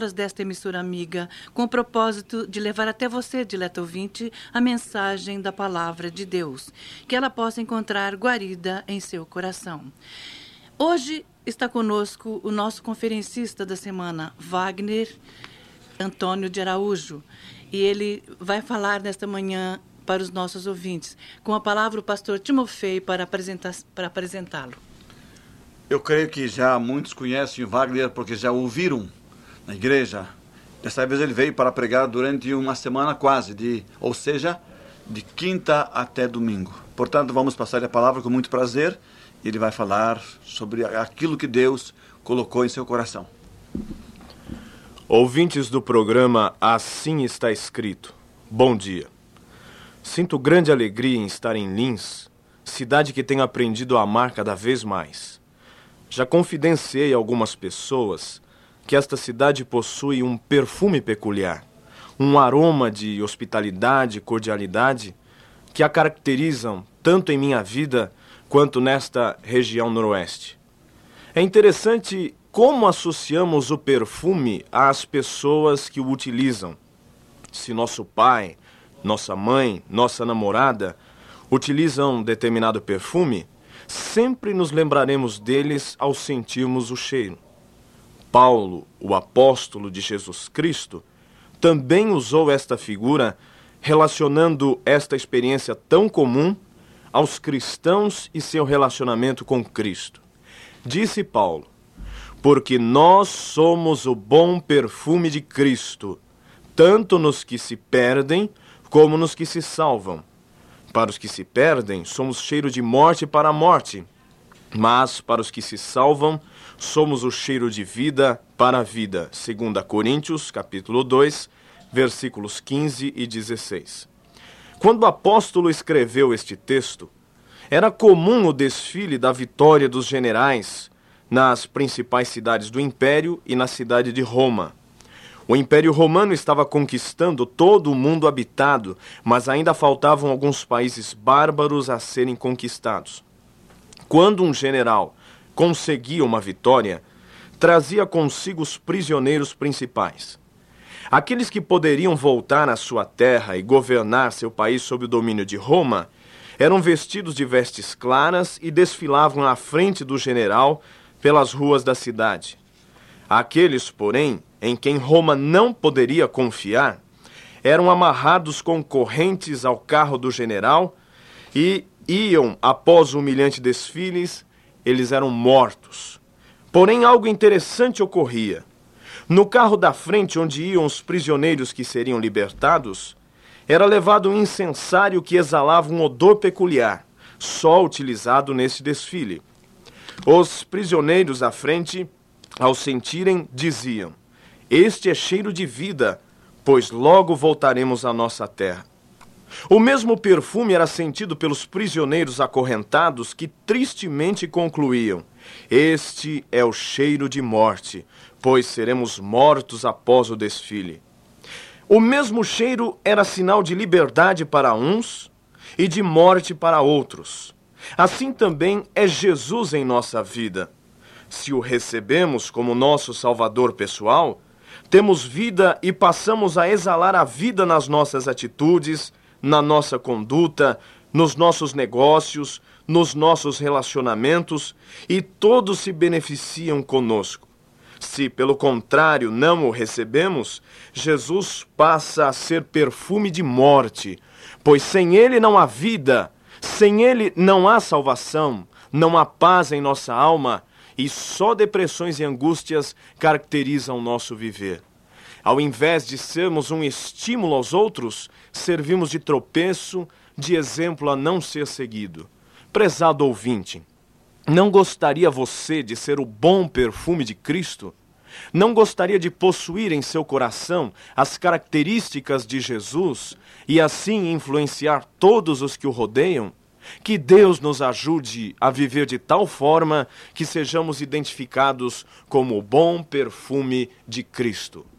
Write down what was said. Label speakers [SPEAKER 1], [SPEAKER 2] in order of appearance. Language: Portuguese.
[SPEAKER 1] palavras desta emissora amiga, com o propósito de levar até você, dileto ouvinte, a mensagem da palavra de Deus, que ela possa encontrar guarida em seu coração. Hoje está conosco o nosso conferencista da semana, Wagner Antônio de Araújo, e ele vai falar nesta manhã para os nossos ouvintes. Com a palavra o pastor Timofei para apresentá-lo.
[SPEAKER 2] Eu creio que já muitos conhecem o Wagner porque já ouviram na igreja. Desta vez ele veio para pregar durante uma semana quase, ou seja, de quinta até domingo. Portanto, vamos passar a palavra com muito prazer. Ele vai falar sobre aquilo que Deus colocou em seu coração.
[SPEAKER 3] Ouvintes do programa Assim Está Escrito, bom dia. Sinto grande alegria em estar em Lins, cidade que tenho aprendido a amar cada vez mais. Já confidenciei a algumas pessoas que esta cidade possui um perfume peculiar, um aroma de hospitalidade e cordialidade que a caracterizam tanto em minha vida quanto nesta região noroeste. É interessante como associamos o perfume às pessoas que o utilizam. Se nosso pai, nossa mãe, nossa namorada utilizam determinado perfume, sempre nos lembraremos deles ao sentirmos o cheiro. Paulo, o apóstolo de Jesus Cristo, também usou esta figura, relacionando esta experiência tão comum aos cristãos e seu relacionamento com Cristo. Disse Paulo: porque nós somos o bom perfume de Cristo, tanto nos que se perdem como nos que se salvam. Para os que se perdem, somos cheiro de morte para a morte, mas para os que se salvam, somos o cheiro de vida para a vida. 2 Coríntios, capítulo 2, versículos 15 e 16. Quando o apóstolo escreveu este texto, era comum o desfile da vitória dos generais nas principais cidades do Império e na cidade de Roma. O Império Romano estava conquistando todo o mundo habitado, mas ainda faltavam alguns países bárbaros a serem conquistados. Quando um general conseguia uma vitória, trazia consigo os prisioneiros principais. Aqueles que poderiam voltar à sua terra e governar seu país sob o domínio de Roma eram vestidos de vestes claras e desfilavam à frente do general pelas ruas da cidade. Aqueles, porém, em quem Roma não poderia confiar, eram amarrados com correntes ao carro do general e iam, após o humilhante desfile, eles eram mortos. Porém, algo interessante ocorria. No carro da frente, onde iam os prisioneiros que seriam libertados, era levado um incensário que exalava um odor peculiar, só utilizado nesse desfile. Os prisioneiros à frente, ao sentirem, diziam: este é cheiro de vida, pois logo voltaremos à nossa terra. O mesmo perfume era sentido pelos prisioneiros acorrentados que tristemente concluíam: este é o cheiro de morte, pois seremos mortos após o desfile. O mesmo cheiro era sinal de liberdade para uns e de morte para outros. Assim também é Jesus em nossa vida. Se o recebemos como nosso Salvador pessoal, temos vida e passamos a exalar a vida nas nossas atitudes, na nossa conduta, nos nossos negócios, nos nossos relacionamentos, e todos se beneficiam conosco. Se, pelo contrário, não o recebemos, Jesus passa a ser perfume de morte, pois sem ele não há vida, sem ele não há salvação, não há paz em nossa alma, e só depressões e angústias caracterizam o nosso viver. Ao invés de sermos um estímulo aos outros, servimos de tropeço, de exemplo a não ser seguido. Prezado ouvinte, não gostaria você de ser o bom perfume de Cristo? Não gostaria de possuir em seu coração as características de Jesus e assim influenciar todos os que o rodeiam? Que Deus nos ajude a viver de tal forma que sejamos identificados como o bom perfume de Cristo.